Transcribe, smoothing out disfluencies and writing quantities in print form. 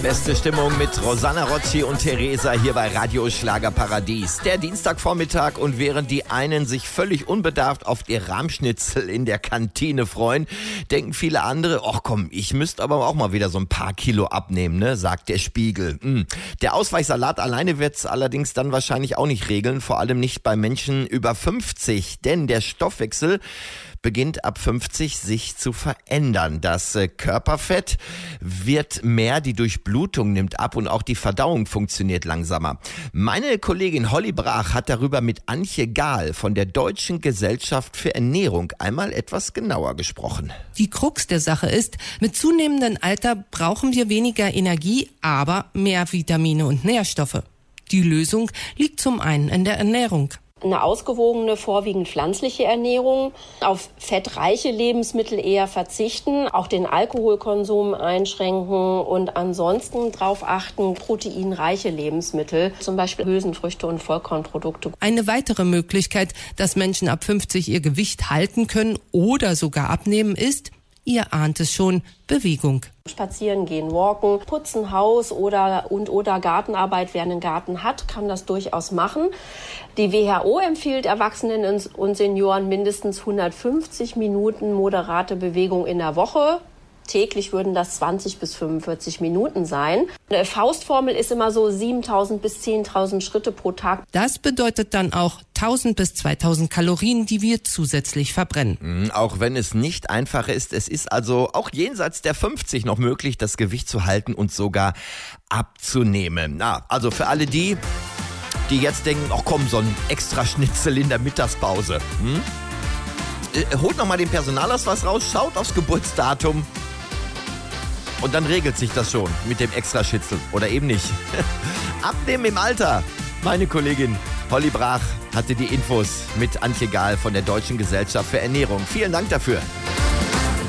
Beste Stimmung mit Rosanna Rocci und Theresa hier bei Radio Schlagerparadies. Der Dienstagvormittag und während die einen sich völlig unbedarft auf ihr Rahmschnitzel in der Kantine freuen, denken viele andere, ach komm, ich müsste aber auch mal wieder so ein paar Kilo abnehmen, ne, sagt der Spiegel. Der Ausweichsalat alleine wird's allerdings dann wahrscheinlich auch nicht regeln, vor allem nicht bei Menschen über 50, denn der Stoffwechsel beginnt ab 50 sich zu verändern. Das Körperfett wird mehr, die Durchblutung nimmt ab und auch die Verdauung funktioniert langsamer. Meine Kollegin Holly Brach hat darüber mit Antje Gahl von der Deutschen Gesellschaft für Ernährung einmal etwas genauer gesprochen. Die Krux der Sache ist, mit zunehmendem Alter brauchen wir weniger Energie, aber mehr Vitamine und Nährstoffe. Die Lösung liegt zum einen in der Ernährung. Eine ausgewogene, vorwiegend pflanzliche Ernährung, auf fettreiche Lebensmittel eher verzichten, auch den Alkoholkonsum einschränken und ansonsten darauf achten, proteinreiche Lebensmittel, zum Beispiel Hülsenfrüchte und Vollkornprodukte. Eine weitere Möglichkeit, dass Menschen ab 50 ihr Gewicht halten können oder sogar abnehmen, ist, ihr ahnt es schon, Bewegung. Spazieren gehen, walken, putzen, Haus oder Gartenarbeit. Wer einen Garten hat, kann das durchaus machen. Die WHO empfiehlt Erwachsenen und Senioren mindestens 150 Minuten moderate Bewegung in der Woche. Täglich würden das 20 bis 45 Minuten sein. Eine Faustformel ist immer so 7.000 bis 10.000 Schritte pro Tag. Das bedeutet dann auch 1.000 bis 2.000 Kalorien, die wir zusätzlich verbrennen. Auch wenn es nicht einfach ist, es ist also auch jenseits der 50 noch möglich, das Gewicht zu halten und sogar abzunehmen. Also für alle die jetzt denken, ach komm, so ein extra Schnitzel in der Mittagspause. Holt nochmal den Personalausweis raus, schaut aufs Geburtsdatum. Und dann regelt sich das schon mit dem Extraschnitzel. Oder eben nicht. Abnehmen im Alter. Meine Kollegin Holly Brach hatte die Infos mit Antje Gahl von der Deutschen Gesellschaft für Ernährung. Vielen Dank dafür.